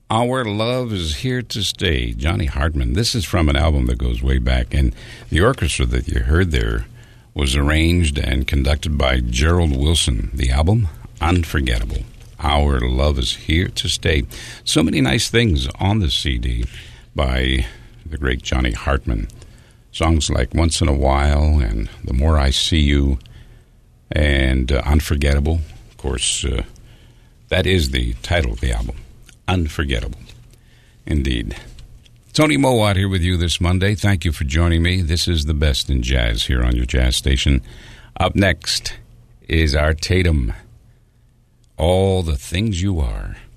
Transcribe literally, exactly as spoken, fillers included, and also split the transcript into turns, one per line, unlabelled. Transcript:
Our Love is Here to Stay, Johnny Hartman. This is from an album that goes way back, and the orchestra that you heard there was arranged and conducted by Gerald Wilson. The album, Unforgettable. Our Love is Here to Stay. So many nice things on the C D by the great Johnny Hartman. Songs like Once in a While and The More I See You and uh, Unforgettable. Of course, uh, that is the title of the album. Unforgettable. Indeed. Tony Mowat here with you this Monday. Thank you for joining me. This is the best in jazz here on your jazz station. Up next is Art Tatum. All the Things You Are.